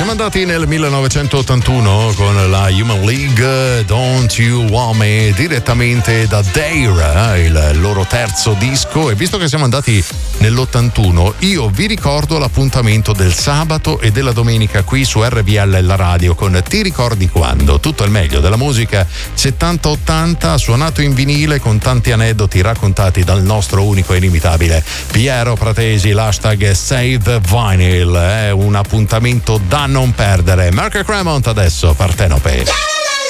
Siamo andati nel 1981 con la Human League, Don't You Want Me, direttamente da Dare, il loro terzo disco. E visto che siamo andati nell'81, io vi ricordo l'appuntamento del sabato e della domenica qui su RVL la radio con Ti ricordi quando? Tutto il meglio della musica 70-80 suonato in vinile con tanti aneddoti raccontati dal nostro unico e inimitabile Piero Pratesi, l'hashtag Save the Vinyl. È un appuntamento da non perdere. Mark Cremont adesso, Partenope.